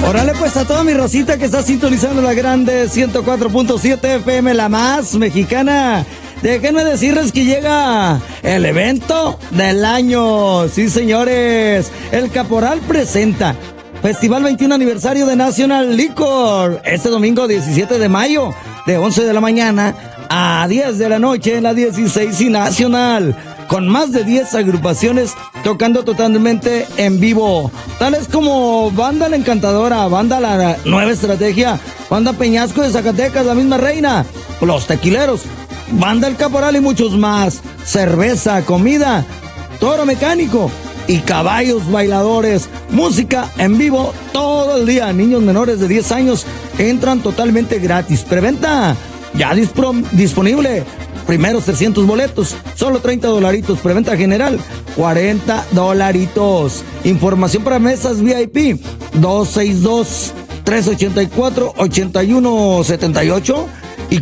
Órale pues a toda mi racita que está sintonizando la grande 104.7 FM, la más mexicana. Déjenme decirles que llega el evento del año. Sí, señores, el Caporal presenta Festival 21 aniversario de National Liquor. Este domingo 17 de mayo, de 11 de la mañana a 10 de la noche en la 16 y Nacional. Con más de 10 agrupaciones tocando totalmente en vivo. Tales como Banda La Encantadora, Banda La Nueva Estrategia, Banda Peñasco de Zacatecas, La Misma Reina, Los Tequileros, Banda El Caporal y muchos más. Cerveza, comida, toro mecánico y caballos bailadores. Música en vivo todo el día. Niños menores de 10 años entran totalmente gratis. Preventa ya disponible. Primeros 300 boletos, solo $30. Preventa general, $40. Información para mesas VIP, 262-384-8178 y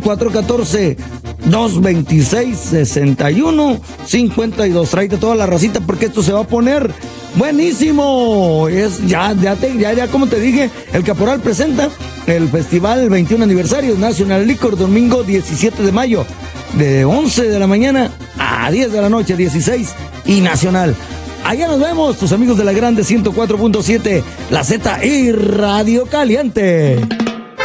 414-226-6152. Tráete toda la racita porque esto se va a poner buenísimo. Ya como te dije, el Caporal presenta el Festival 21 aniversario National Liquor, domingo 17 de mayo. De 11 de la mañana a 10 de la noche, 16 y Nacional. Allá nos vemos, tus amigos de la grande 104.7, la Z y Radio Caliente.